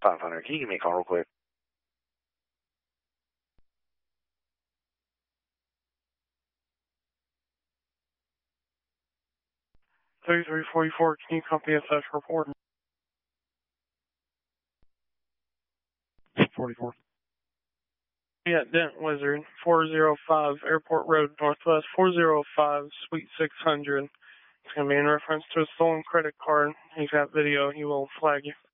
500. Can you give me a call real quick? $33.44. Can you copy SS report? 44. Yeah, Dent Wizard, 405 Airport Road, Northwest, 405 Suite 600. It's going to be in reference to a stolen credit card. He's got video. He will flag you.